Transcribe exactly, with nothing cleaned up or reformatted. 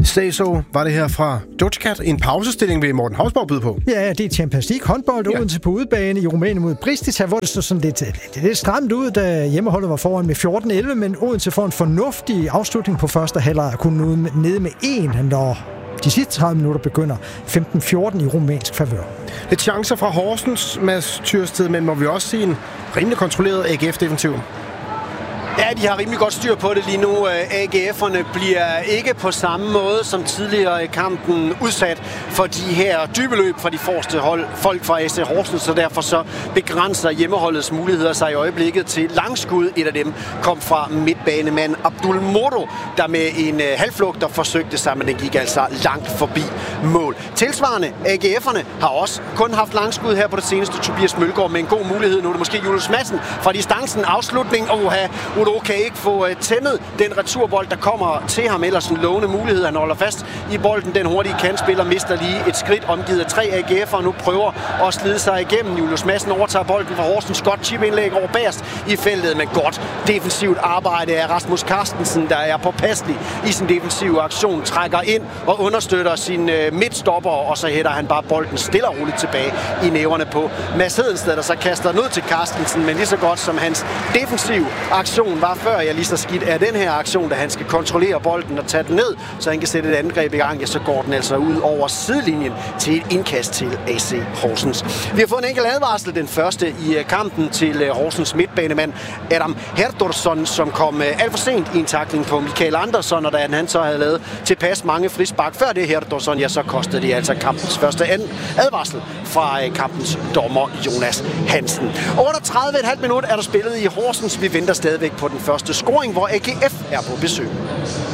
Say So var det her fra Doja Cat. En pausestilling vil Morten Hausborg byde på. Ja, det er Champions League håndbold. Ja. Odense på udebane i Rumænien mod Bristita, hvor det så sådan lidt, lidt, lidt stramt ud, da hjemmeholdet var foran med fjorten elleve, men Odense får en fornuftig afslutning på første halvleg og kunne nå nede med en, når de sidste tredive minutter begynder femten fjorten i rumænsk favør. Lidt chancer fra Horsens, Mads Tyrsted, men må vi også se en rimelig kontrolleret A G F-defensiv? Ja, de har rimelig godt styr på det lige nu. A G F'erne bliver ikke på samme måde som tidligere i kampen udsat for de her dybe løb fra de forreste hold, folk fra A C Horsens, så derfor så begrænser hjemmeholdets muligheder sig i øjeblikket til langskud. Et af dem kom fra midtbanemand Abdul Moro, der med en halvflugter forsøgte sig, men den gik altså langt forbi mål. Tilsvarende, A G F'erne har også kun haft langskud her på det seneste. Tobias Mølgaard med en god mulighed. Nu er det måske Julius Madsen fra distancen. Afslutning. Oha, Udo kan ikke få tæmmet den returbold, der kommer til ham. Ellers en lovende mulighed. Han holder fast i bolden. Den hurtige kantspiller mister lige et skridt, omgivet af tre A G F'ere. Nu prøver at slide sig igennem. Julius Madsen overtager bolden fra Horsens. Godt chip-indlæg over bagerst i feltet, med godt defensivt arbejde af Rasmus Carstensen, der er påpasselig i sin defensive aktion, trækker ind og understøtter sin øh, midtstopper, og så hætter han bare bolden stille og roligt tilbage i næverne på Mads Hedensted, der så kaster den ud til Carstensen, men lige så godt som hans defensive aktion var før, ja, lige så skidt er den her aktion, da han skal kontrollere bolden og tage den ned, så han kan sætte et angreb i gang, ja, så går den altså ud over sidelinjen til et indkast til A C Horsens. Vi har fået en enkelt advarsel, den første i kampen til Horsens midtbanemand Adam Herdorsson, som kom alt for sent i en tackling på Michael Andersson, og da han så havde lavet tilpas mange frispark før det Herdorsson, ja, så kostede det altså kampens første advarsel fra kampens dommer Jonas Hansen. otteogtredive komma fem minut er der spillet i Horsens. Vi venter stadigvæk på den første scoring, hvor A G F er på besøg.